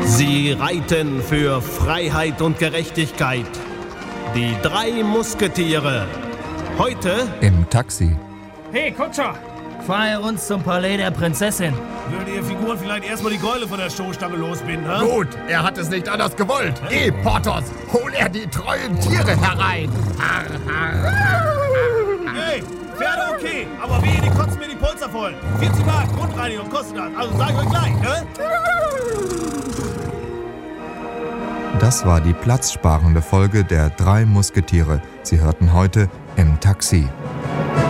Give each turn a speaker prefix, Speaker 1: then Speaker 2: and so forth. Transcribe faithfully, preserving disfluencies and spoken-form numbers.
Speaker 1: Sie reiten für Freiheit und Gerechtigkeit. Die drei Musketiere. Heute
Speaker 2: im Taxi.
Speaker 3: Hey, Kutscher!
Speaker 4: Fahr uns zum Palais der Prinzessin.
Speaker 5: Würde Ihr Figuren vielleicht erstmal die Keule von der Stoßstange losbinden, ha?
Speaker 6: Gut, er hat es nicht anders gewollt. Geh, Porthos, hol er die treuen Tiere herein. Arr, arr, arr.
Speaker 5: Hey, Pferde okay, aber wehe, die kotzen mir die Polster voll. vierzig Mark, Grundreinigung kostet das, also sag ich euch gleich, ne?
Speaker 2: Das war die platzsparende Folge der drei Musketiere. Sie hörten heute im Taxi.